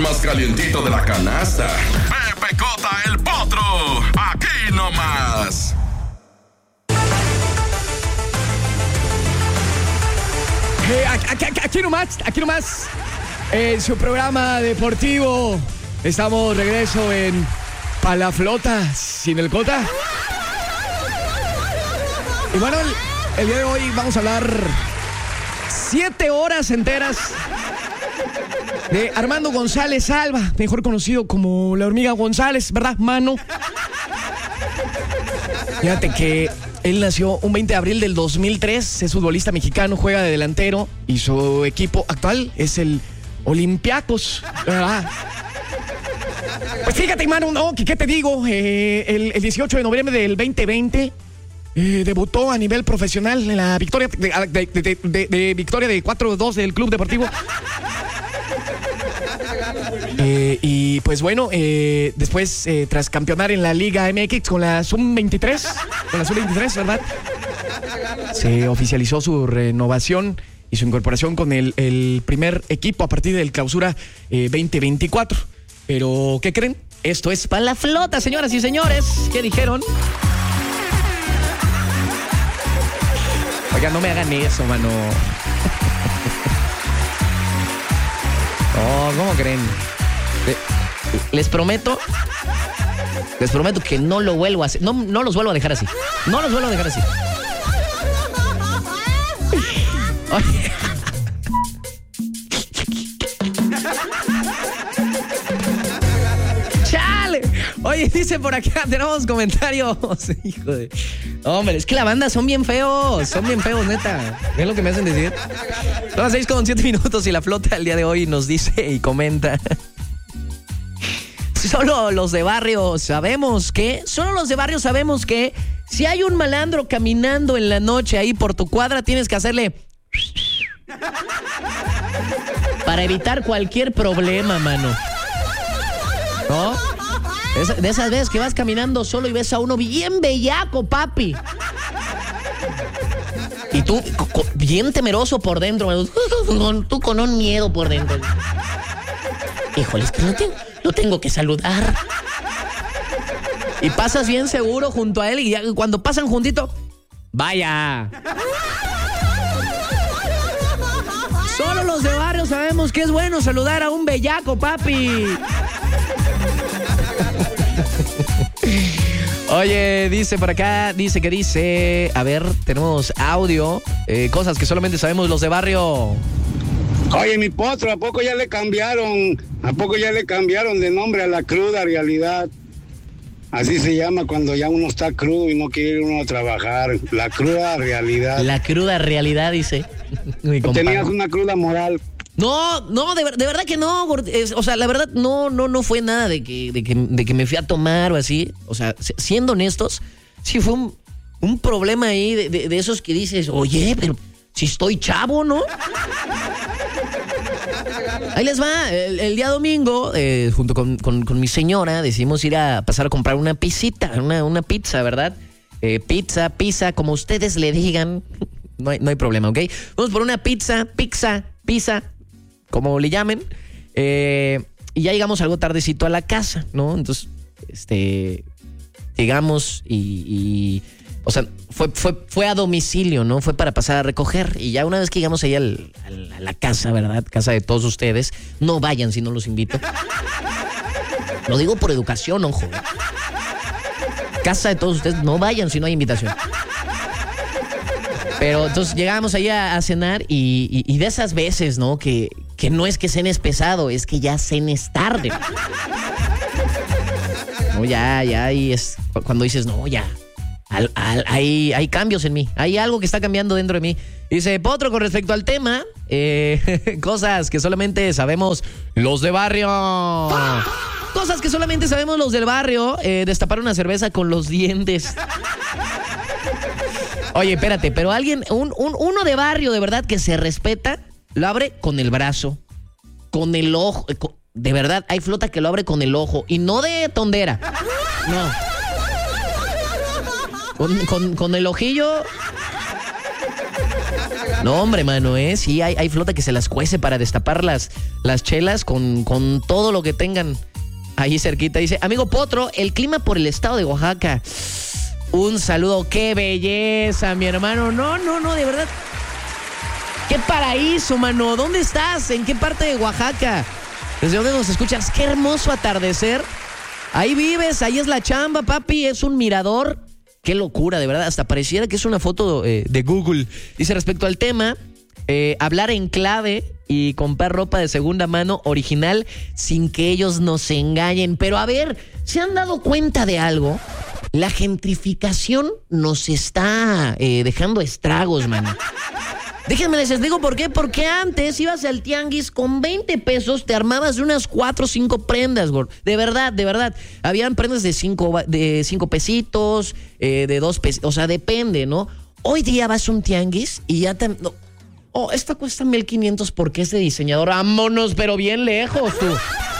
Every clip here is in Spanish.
Más calientito de la canasta. Pepe Cota, el potro. Aquí nomás. Aquí nomás. En su programa deportivo. Estamos de regreso en Palaflota sin el Cota. Y bueno, el día de hoy vamos a hablar 7 horas enteras de Armando González Alba, mejor conocido como la Hormiga González, ¿verdad, mano? Fíjate que él nació un 20 de abril del 2003, es futbolista mexicano, juega de delantero y su equipo actual es el Olympiacos, ¿verdad? Pues fíjate, mano, no, ¿qué te digo? El 18 de noviembre del 2020 debutó a nivel profesional en la victoria de victoria de 4-2 del Club Deportivo. Y pues bueno, después tras campeonar en la Liga MX con la Sub-23, ¿verdad? Se oficializó su renovación y su incorporación con el primer equipo a partir del clausura 2024. Pero, ¿qué creen? Esto es Palaflota, señoras y señores. ¿Qué dijeron? Oiga, no me hagan eso, mano. Oh, ¿cómo creen? Les prometo que no lo vuelvo a hacer. No los vuelvo a dejar así. No los vuelvo a dejar así. Oye. ¡Chale! Oye, dice por acá, tenemos comentarios. Hijo de... Hombre, es que la banda son bien feos, neta. ¿Ven lo que me hacen decir? Son las 6:07 y la flota el día de hoy nos dice y comenta. Solo los de barrio sabemos que si hay un malandro caminando en la noche ahí por tu cuadra, tienes que hacerle para evitar cualquier problema, mano. ¿No? De esas veces que vas caminando solo y ves a uno bien bellaco, papi. Y tú, bien temeroso por dentro, tú con un miedo por dentro. Híjole, es que lo tengo que saludar. Y pasas bien seguro junto a él y ya, cuando pasan juntito, ¡vaya! Solo los de barrio sabemos que es bueno saludar a un bellaco, papi. Oye, dice por acá, a ver, tenemos audio, cosas que solamente sabemos los de barrio. Oye, mi potro, ¿a poco ya le cambiaron de nombre a la cruda realidad? Así se llama cuando ya uno está crudo y no quiere ir uno a trabajar. La cruda realidad. La cruda realidad, dice. Tenías una cruda moral. No, de verdad que no. O sea, la verdad no fue nada de que me fui a tomar o así. O sea, siendo honestos, sí fue un problema ahí de esos que dices, oye, pero si estoy chavo, ¿no? Ahí les va, el día domingo, junto con mi señora, decidimos ir a pasar a comprar una pisita, una pizza, ¿verdad? Pizza, como ustedes le digan, no hay problema, ¿ok? Vamos por una pizza, como le llamen, y ya llegamos algo tardecito a la casa, ¿no? Entonces, llegamos y o sea, fue a domicilio, ¿no? Fue para pasar a recoger. Y ya una vez que llegamos ahí a la casa, ¿verdad? Casa de todos ustedes. No vayan si no los invito. Lo digo por educación, ojo. Casa de todos ustedes, no vayan si no hay invitación. Pero entonces llegamos ahí a cenar y de esas veces, ¿no? Que no es que cenes pesado, es que ya cenes tarde. No, ya, y es cuando dices, no, ya. Hay cambios en mí. Hay algo que está cambiando dentro de mí. Dice Potro, con respecto al tema, cosas que solamente sabemos los de barrio. Cosas que solamente sabemos los del barrio. Destapar una cerveza con los dientes. Oye, espérate, pero uno de barrio de verdad que se respeta, lo abre con el brazo, con el ojo. De verdad, hay flota que lo abre con el ojo. Y no de tondera. No. Con el ojillo No, hombre, mano, sí, hay flota que se las cuece para destapar las chelas con todo lo que tengan ahí cerquita. Dice, amigo Potro, el clima por el estado de Oaxaca. Un saludo, qué belleza, mi hermano. No, de verdad. Qué paraíso, mano. ¿Dónde estás? ¿En qué parte de Oaxaca? ¿Desde dónde nos escuchas? Qué hermoso atardecer. Ahí vives, ahí es la chamba, papi. Es un mirador. Qué locura, de verdad. Hasta pareciera que es una foto de Google. Dice, respecto al tema, hablar en clave y comprar ropa de segunda mano original sin que ellos nos engañen. Pero a ver, ¿se han dado cuenta de algo? La gentrificación nos está dejando estragos, mano. Déjenme les digo por qué. Porque antes ibas al tianguis con 20 pesos, te armabas de unas 4 o 5 prendas, gordo. De verdad. Habían prendas de 5 pesitos, de 2 pesitos. O sea, depende, ¿no? Hoy día vas a un tianguis y ya te... No. Oh, esta cuesta 1,500 porque es de diseñador. Vámonos, pero bien lejos, tú.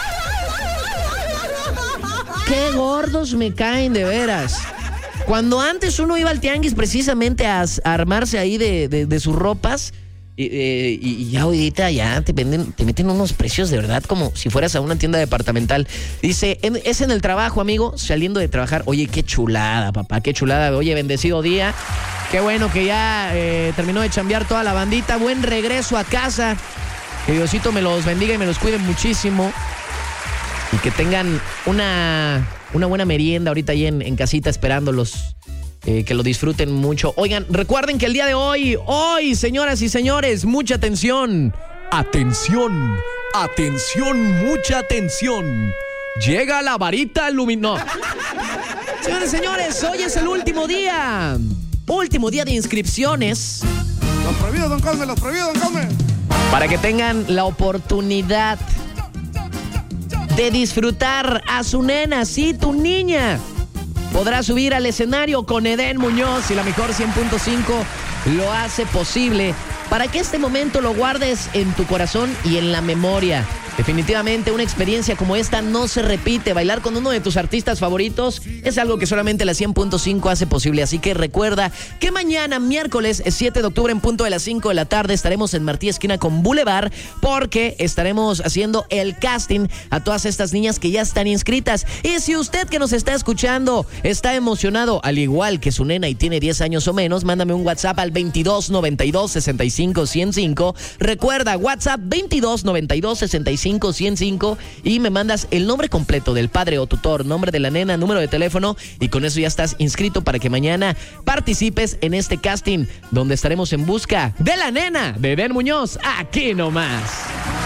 Qué gordos me caen, de veras. Cuando antes uno iba al tianguis precisamente a armarse ahí de sus ropas, y ya ahorita ya te meten unos precios de verdad como si fueras a una tienda departamental. Dice, es en el trabajo, amigo, saliendo de trabajar. Oye, qué chulada, papá, qué chulada. Oye, bendecido día. Qué bueno que ya terminó de chambear toda la bandita. Buen regreso a casa. Que Diosito me los bendiga y me los cuide muchísimo. Y que tengan una buena merienda ahorita ahí en casita esperándolos. Que lo disfruten mucho. Oigan, recuerden que el día de hoy, señoras y señores, mucha atención. Atención, mucha atención. Llega la varita luminosa. Señores y señores, hoy es el último día. Último día de inscripciones. Los prohibidos, don Cosme. Para que tengan la oportunidad de disfrutar a su nena, sí, tu niña. Podrá subir al escenario con Edén Muñoz y la mejor 100.5 lo hace posible para que este momento lo guardes en tu corazón y en la memoria. Definitivamente una experiencia como esta no se repite. Bailar con uno de tus artistas favoritos es algo que solamente la 100.5 hace posible. Así que recuerda que mañana, miércoles 7 de octubre, en punto de las 5 de la tarde, estaremos en Martí esquina con Boulevard, porque estaremos haciendo el casting a todas estas niñas que ya están inscritas. Y si usted que nos está escuchando está emocionado, al igual que su nena y tiene 10 años o menos, mándame un WhatsApp al 2292-65-105. Recuerda, WhatsApp 2292-65-105 y me mandas el nombre completo del padre o tutor, nombre de la nena, número de teléfono, y con eso ya estás inscrito para que mañana participes en este casting donde estaremos en busca de la nena de Edén Muñoz, aquí nomás.